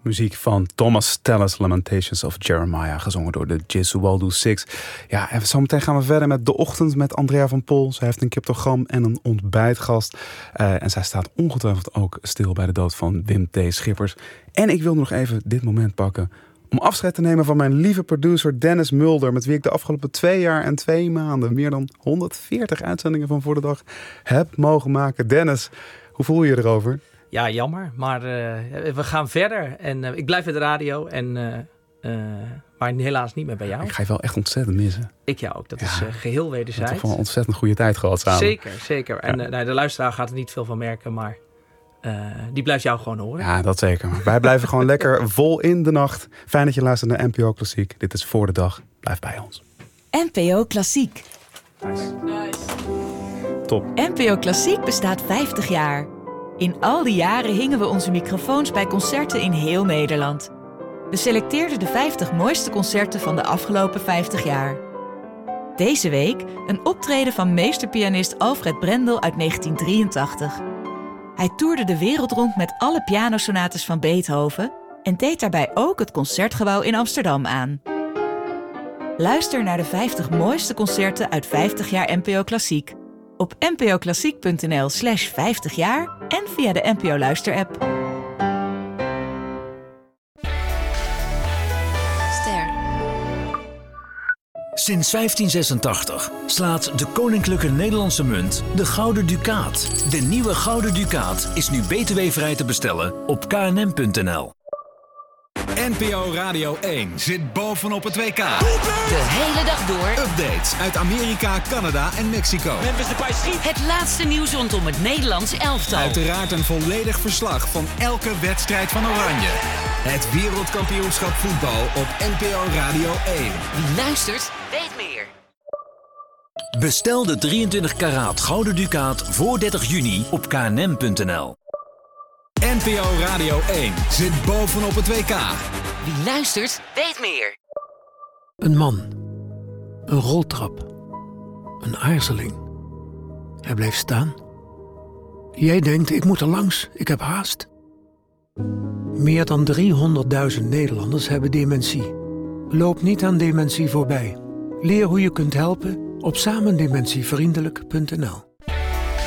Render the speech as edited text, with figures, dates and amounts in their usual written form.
Muziek van Thomas Tallis, Lamentations of Jeremiah, gezongen door de Jesualdo Six. Ja, en zometeen gaan we verder met De Ochtend met Andrea van Pol. Zij heeft een cryptogram en een ontbijtgast. En zij staat ongetwijfeld ook stil bij de dood van Wim T. Schippers. En ik wil nog even dit moment pakken om afscheid te nemen van mijn lieve producer Dennis Mulder, met wie ik de afgelopen 2 jaar en 2 maanden meer dan 140 uitzendingen van Voor de Dag heb mogen maken. Dennis, hoe voel je je erover? Ja, jammer. Maar we gaan verder. En ik blijf bij de radio. Maar helaas niet meer bij jou. Ik ga je wel echt ontzettend missen. Ik jou ook. Dat is geheel wederzijds. We hebben toch wel een ontzettend goede tijd gehad samen. Zeker. En de luisteraar gaat er niet veel van merken. Maar die blijft jou gewoon horen. Ja, dat zeker. Maar wij blijven gewoon lekker vol in de nacht. Fijn dat je luistert naar NPO Klassiek. Dit is Voor de Dag. Blijf bij ons. NPO Klassiek. Nice. Top. NPO Klassiek bestaat 50 jaar. In al die jaren hingen we onze microfoons bij concerten in heel Nederland. We selecteerden de 50 mooiste concerten van de afgelopen 50 jaar. Deze week een optreden van meesterpianist Alfred Brendel uit 1983. Hij toerde de wereld rond met alle pianosonates van Beethoven en deed daarbij ook het Concertgebouw in Amsterdam aan. Luister naar de 50 mooiste concerten uit 50 jaar NPO Klassiek. Op npoklassiek.nl/50 jaar en via de NPO Luister-app. Ster. Sinds 1586 slaat de Koninklijke Nederlandse Munt de Gouden Ducaat. De nieuwe Gouden Ducaat is nu btw-vrij te bestellen op knm.nl. NPO Radio 1 zit bovenop het WK. De hele dag door. Updates uit Amerika, Canada en Mexico. Het laatste nieuws rondom het Nederlands elftal. Uiteraard een volledig verslag van elke wedstrijd van Oranje. Het wereldkampioenschap voetbal op NPO Radio 1. Wie luistert, weet meer. Bestel de 23 karaat Gouden Ducaat voor 30 juni op knm.nl. NPO Radio 1 zit bovenop het WK. Wie luistert, weet meer. Een man. Een roltrap. Een aarzeling. Hij blijft staan. Jij denkt, ik moet er langs, ik heb haast. Meer dan 300.000 Nederlanders hebben dementie. Loop niet aan dementie voorbij. Leer hoe je kunt helpen op samendementievriendelijk.nl.